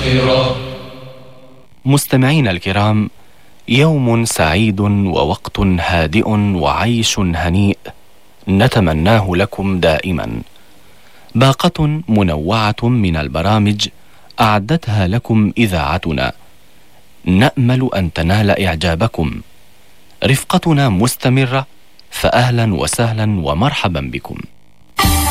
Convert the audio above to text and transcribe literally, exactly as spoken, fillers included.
الآخرة. مستمعين الكرام، يوم سعيد ووقت هادئ وعيش هنيء نتمناه لكم دائما. باقة منوعة من البرامج أعدتها لكم إذاعتنا، نأمل أن تنال إعجابكم. رفقتنا مستمرة، فأهلا وسهلا ومرحبا بكم.